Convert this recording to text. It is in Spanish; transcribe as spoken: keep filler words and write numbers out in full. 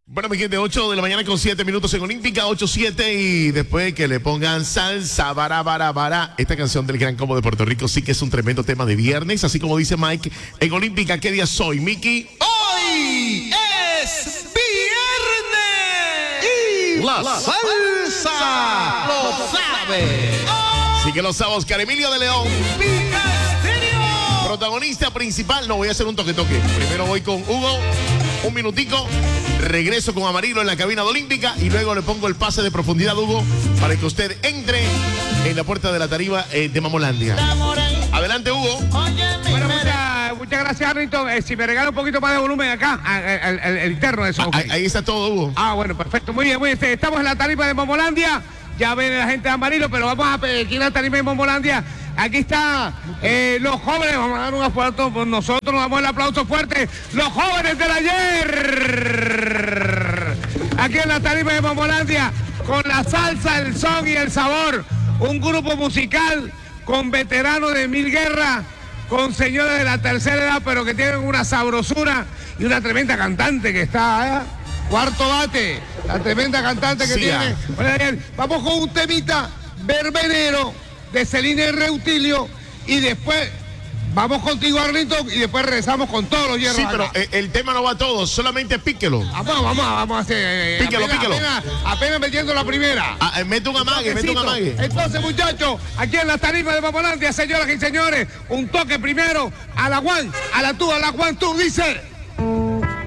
Bueno, mi gente, ocho de la mañana con siete minutos en Olímpica, ocho siete, y después que le pongan salsa, bara, bara, bara, esta canción del Gran Combo de Puerto Rico sí que es un tremendo tema de viernes, así como dice Mike, en Olímpica, ¿qué día soy, Mickey? ¡Hoy es viernes! Y la, la salsa, salsa lo sabe. Sí que lo sabe Oscar Emilio de León. Protagonista principal, no, voy a hacer un toque-toque. Primero voy con Hugo, un minutico, regreso con Amarillo en la cabina de Olímpica y luego le pongo el pase de profundidad, Hugo, para que usted entre en la puerta de la tarima eh, de Mamolandia. Adelante, Hugo. Bueno, muchas, muchas gracias, Arlington. Eh, si me regala un poquito más de volumen acá, el, el, el interno de eso. Okay. Ahí, ahí está todo, Hugo. Ah, bueno, perfecto. Muy bien, muy bien. Estamos en la tarima de Mamolandia. Ya viene la gente de Amarillo, pero vamos a aquí en la tarima de Mamolandia. Aquí está eh, los jóvenes, vamos a dar un aplauso por nosotros, nos damos el aplauso fuerte. Los jóvenes del ayer. Aquí en la tarima de Mamolandia, con la salsa, el son y el sabor. Un grupo musical con veteranos de mil guerras, con señores de la tercera edad, pero que tienen una sabrosura y una tremenda cantante que está, ¿eh? Cuarto bate, la tremenda cantante que sí, tiene. Bueno, vamos con un temita verbenero de Celine Reutilio y después vamos contigo, Arlington, y después regresamos con todos los hierros. Sí, pero el, el tema no va a todo, solamente píquelo. Vamos, vamos, vamos a hacer. Eh, píquelo, apenas, píquelo. Apenas, apenas metiendo la primera. Ah, mete un amague, mete un amague. Entonces, muchachos, aquí en la tarifa de Mamolandia, señoras y señores, un toque primero a la one, a la two, a la one, two, dice.